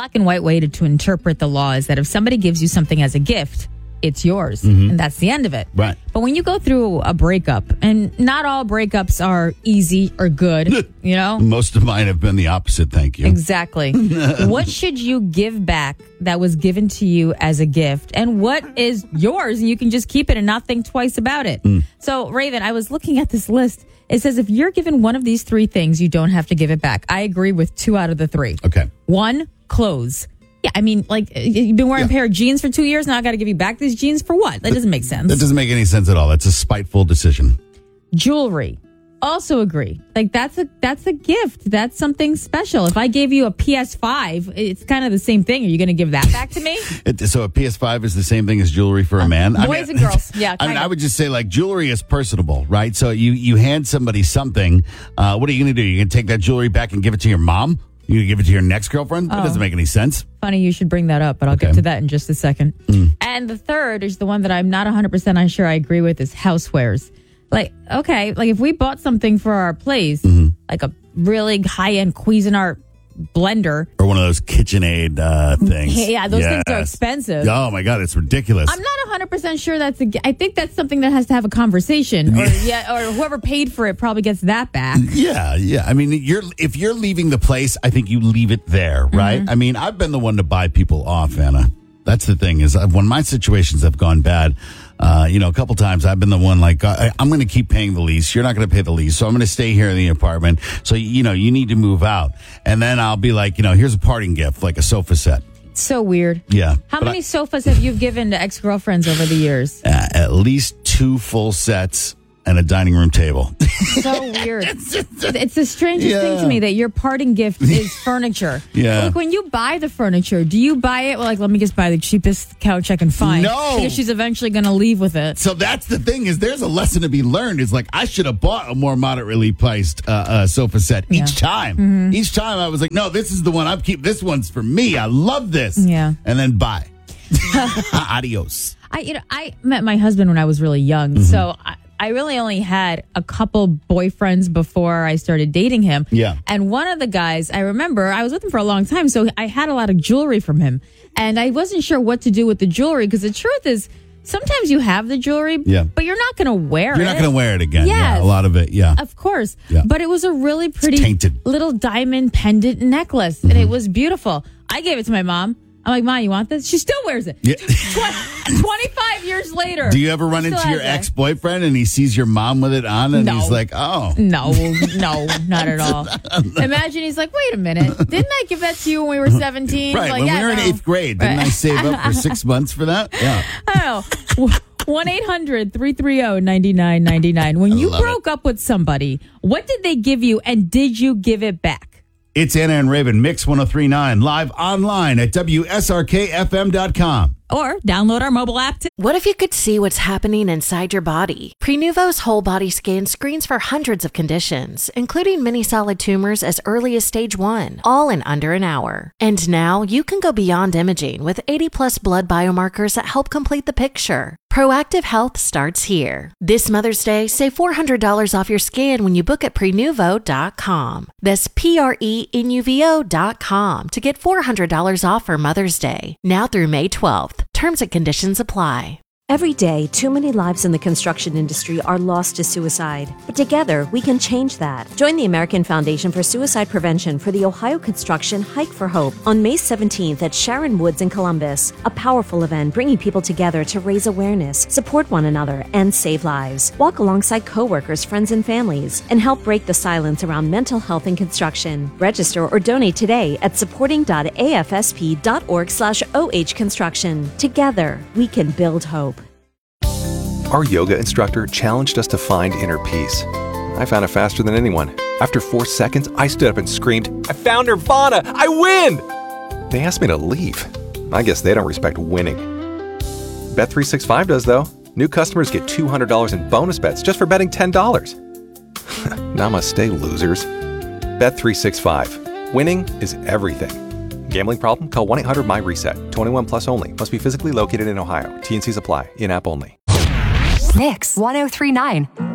black and white way to interpret the law is that if somebody gives you something as a gift, it's yours. And that's the end of it. Right. But when you go through a breakup, and not all breakups are easy or good, you know? Most of mine have been the opposite, thank you. Exactly. What should you give back that was given to you as a gift? And what is yours? And you can just keep it and not think twice about it. So, Raven, I was looking at this list. It says if you're given one of these three things, you don't have to give it back. I agree with 2 out of the 3. Okay. 1, clothes. Yeah, I mean, like, you've been wearing a pair of jeans for 2 years. Now I got to give you back these jeans for what? That doesn't make sense. That doesn't make any sense at all. That's a spiteful decision. Jewelry. Also agree. Like, that's a gift. That's something special. If I gave you a PS5, it's kind of the same thing. Are you going to give that back to me? So a PS5 is the same thing as jewelry for a man? Boys and girls. Yeah. I would just say, like, jewelry is personable, right? So you hand somebody something. What are you going to do? You're going to take that jewelry back and give it to your mom? You going to give it to your next girlfriend? That doesn't make any sense. Funny you should bring that up, but I'll get to that in just a second. And the third is the one that I'm not 100% sure I agree with is housewares. Like, okay, like if we bought something for our place, like a really high-end Cuisinart blender. Or one of those KitchenAid things. Yeah, those things are expensive. Oh, my God, it's ridiculous. I'm not 100% sure I think that's something that has to have a conversation. Or whoever paid for it probably gets that back. Yeah. I mean, if you're leaving the place, I think you leave it there, right? I mean, I've been the one to buy people off, Anna. That's the thing is when my situations have gone bad, a couple times I've been the one like, I'm going to keep paying the lease. You're not going to pay the lease. So I'm going to stay here in the apartment. So, you need to move out. And then I'll be like, here's a parting gift, like a sofa set. So weird. Yeah. How many sofas have you given to ex-girlfriends over the years? At least 2 full sets and a dining room table. So weird. It's the strangest thing to me that your parting gift is furniture. Yeah. Like when you buy the furniture, do you buy it? Well, like, let me just buy the cheapest couch I can find. No. Because she's eventually going to leave with it. So that's the thing is there's a lesson to be learned. Is like I should have bought a more moderately priced sofa set each time. Each time I was like, no, this is the one I'm keeping. This one's for me. I love this. Yeah. And then buy. Adios. I met my husband when I was really young. So I really only had a couple boyfriends before I started dating him. Yeah. And one of the guys, I remember, I was with him for a long time, so I had a lot of jewelry from him. And I wasn't sure what to do with the jewelry, because the truth is, sometimes you have the jewelry, but you're not going to wear it. You're not going to wear it again. Yes. Yeah, a lot of it, yeah. Of course. Yeah. But it was a really pretty little diamond pendant necklace, and it was beautiful. I gave it to my mom. I'm like, Mom, you want this? She still wears it. Yeah. 25 years later. Do you ever run into your ex-boyfriend and he sees your mom with it on and he's like, oh. No, not at all. Imagine he's like, wait a minute. Didn't I give that to you when we were 17? Right, like, when we were in 8th grade. Didn't I save up for 6 months for that? Yeah. I don't know. 1-800-330-9999. When you broke up with somebody, what did they give you and did you give it back? It's Anna and Raven, Mix 103.9, live online at WSRKFM.com. Or download our mobile app. What if you could see what's happening inside your body? Prenuvo's whole body scan screens for hundreds of conditions, including many solid tumors as early as stage 1, all in under an hour. And now you can go beyond imaging with 80-plus blood biomarkers that help complete the picture. Proactive health starts here. This Mother's Day, save $400 off your scan when you book at Prenuvo.com. That's Prenuvo.com to get $400 off for Mother's Day, now through May 12th. Terms and conditions apply. Every day, too many lives in the construction industry are lost to suicide. But together, we can change that. Join the American Foundation for Suicide Prevention for the Ohio Construction Hike for Hope on May 17th at Sharon Woods in Columbus. A powerful event bringing people together to raise awareness, support one another, and save lives. Walk alongside coworkers, friends, and families, and help break the silence around mental health in construction. Register or donate today at supporting.afsp.org/ohconstruction. Together, we can build hope. Our yoga instructor challenged us to find inner peace. I found it faster than anyone. After 4 seconds, I stood up and screamed, "I found Nirvana! I win!" They asked me to leave. I guess they don't respect winning. Bet365 does, though. New customers get $200 in bonus bets just for betting $10. Namaste, losers. Bet365. Winning is everything. Gambling problem? Call 1-800-MY-RESET. 21 plus only. Must be physically located in Ohio. T&Cs apply. In-app only. Mix 103.9.